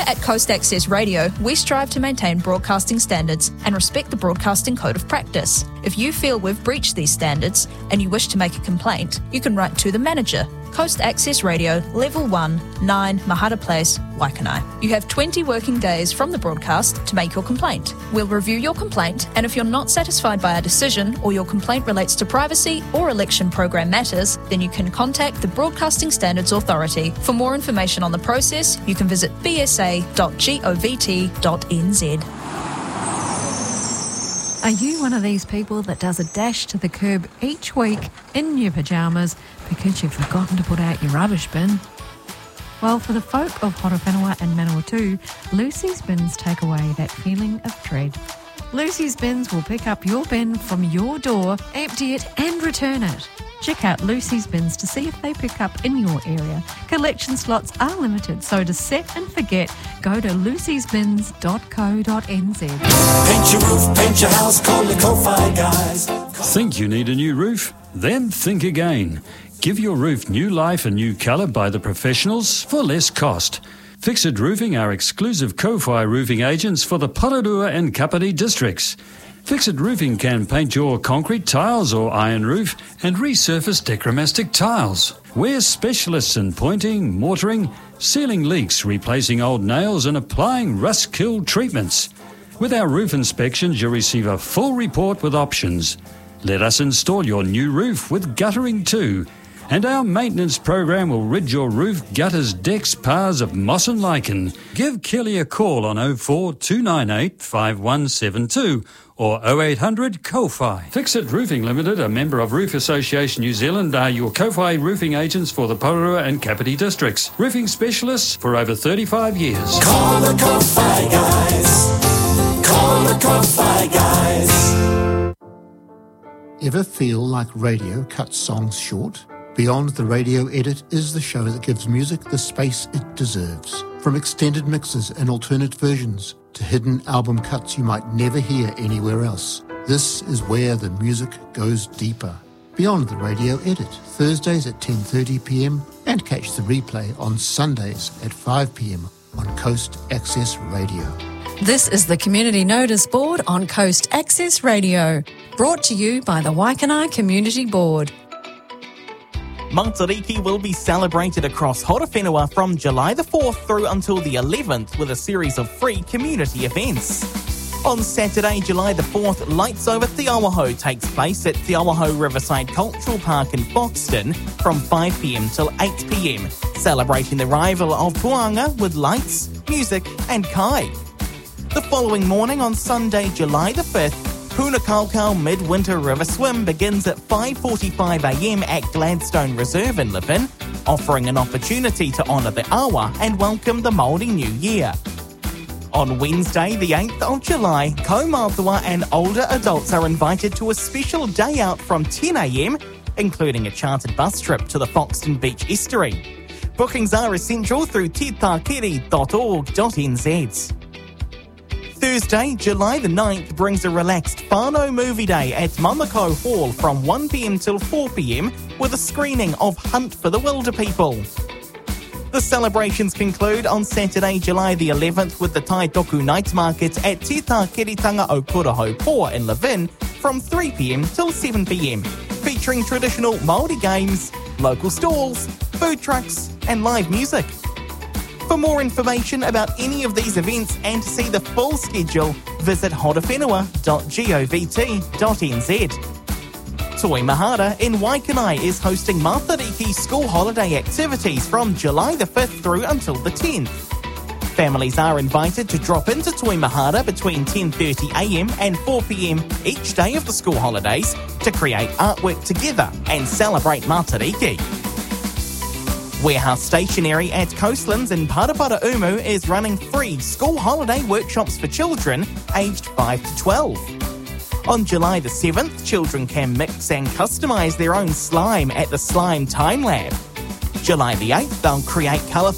At Coast Access Radio, we strive to maintain broadcasting standards and respect the Broadcasting Code of Practice. If you feel we've breached these standards and you wish to make a complaint, you can write to the manager, Coast Access Radio, Level 1, 9 Mahara Place, Waikanai. You have 20 working days from the broadcast to make your complaint. We'll review your complaint, and if you're not satisfied by our decision or your complaint relates to privacy or election program matters, then you can contact the Broadcasting Standards Authority. For more information on the process, you can visit bsa.govt.nz. Are you one of these people that does a dash to the curb each week in your pyjamas because you've forgotten to put out your rubbish bin? Well, for the folk of Horowhenua and Manawatu, Lucy's Bins take away that feeling of dread. Lucy's Bins will pick up your bin from your door, empty it and return it. Check out Lucy's Bins to see if they pick up in your area. Collection slots are limited, so to set and forget, go to lucysbins.co.nz. Paint your roof, paint your house, call the Ko-Fi guys. Think you need a new roof? Then think again. Give your roof new life and new colour by the professionals for less cost. Fixit Roofing are exclusive Ko-Fi roofing agents for the Porirua and Kapiti districts. Fixit Roofing can paint your concrete tiles or iron roof and resurface Decromastic tiles. We're specialists in pointing, mortaring, sealing leaks, replacing old nails and applying rust-kill treatments. With our roof inspections, you'll receive a full report with options. Let us install your new roof with guttering too. And our maintenance program will rid your roof, gutters, decks, paths of moss and lichen. Give Kelly a call on 04 298 5172 or 0800 Ko-Fi. Fixit Roofing Limited, a member of Roof Association New Zealand, are your Ko-Fi roofing agents for the Porirua and Kapiti districts. Roofing specialists for over 35 years. Call the Ko-Fi guys. Call the Ko-Fi guys. Ever feel like radio cuts songs short? Beyond the Radio Edit is the show that gives music the space it deserves. From extended mixes and alternate versions to hidden album cuts you might never hear anywhere else, this is where the music goes deeper. Beyond the Radio Edit, Thursdays at 10:30pm and catch the replay on Sundays at 5pm on Coast Access Radio. This is the Community Notice Board on Coast Access Radio, brought to you by the Waikanai Community Board. Matariki will be celebrated across Horowhenua from July the 4th through until the 11th with a series of free community events. On Saturday, July the 4th, Lights Over Te Awaho takes place at Te Awaho Riverside Cultural Park in Foxton from 5pm till 8pm, celebrating the arrival of Puanga with lights, music and kai. The following morning on Sunday, July the 5th, Punakaukau Midwinter River Swim begins at 5:45am at Gladstone Reserve in Levin, offering an opportunity to honour the awa and welcome the Māori New Year. On Wednesday, the 8th of July, kaumātua and older adults are invited to a special day out from 10am, including a chartered bus trip to the Foxton Beach Estuary. Bookings are essential through titakiri.org.nz. Thursday, July the 9th brings a relaxed whānau movie day at Mamako Hall from 1pm till 4pm with a screening of Hunt for the Wilder People. The celebrations conclude on Saturday, July the 11th with the Taitoku Night Market at Te Tākeritanga o Kuraho Po in Levin from 3pm till 7pm, featuring traditional Māori games, local stalls, food trucks and live music. For more information about any of these events and to see the full schedule, visit horowhenua.govt.nz. Toi Mahara in Waikanai is hosting Matariki school holiday activities from July the 5th through until the 10th. Families are invited to drop into Toi Mahara between 10:30am and 4pm each day of the school holidays to create artwork together and celebrate Matariki. Warehouse Stationery at Coastlands in Parapara Umu is running free school holiday workshops for children aged 5 to 12. On July the 7th, children can mix and customise their own slime at the Slime Time Lab. July the 8th, they'll create colourful